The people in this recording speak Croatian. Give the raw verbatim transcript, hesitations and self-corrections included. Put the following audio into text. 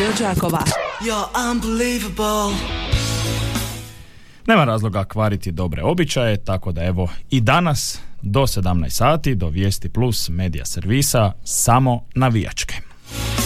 Radio Đakova. You're unbelievable. Nema razloga kvariti dobre običaje, tako da evo i danas do sedamnaest sati do Vijesti Plus medija servisa samo navijačke.